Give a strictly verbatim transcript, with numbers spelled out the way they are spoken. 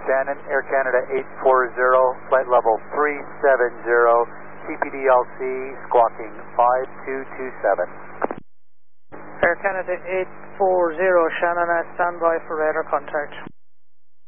Shannon, Air Canada eight four zero, flight level three seven zero, T P D L C, squawking five two two seven. Air Canada eight four zero, Shannon, uh, stand by for radar contact.